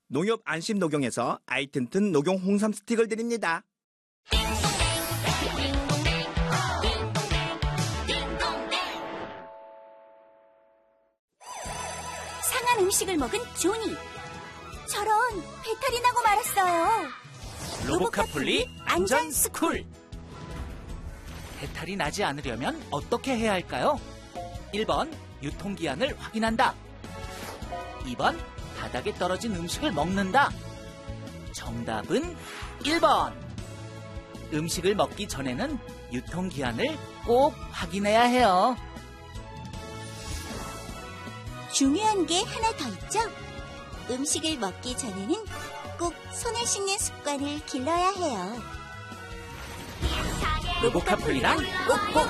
농협 안심 녹용에서 아이 튼튼 녹용 홍삼 스틱을 드립니다. 상한 음식을 먹은 조니. 저런, 배탈이 나고 말았어요. 로보카폴리 안전스쿨. 배탈이 나지 않으려면 어떻게 해야 할까요? 1번, 유통기한을 확인한다. 2번, 바닥에 떨어진 음식을 먹는다. 정답은 1번. 음식을 먹기 전에는 유통기한을 꼭 확인해야 해요. 중요한 게 하나 더 있죠? 음식을 먹기 전에는 꼭 손을 씻는 습관을 길러야 해요. 로보카폴리랑 꼭꼭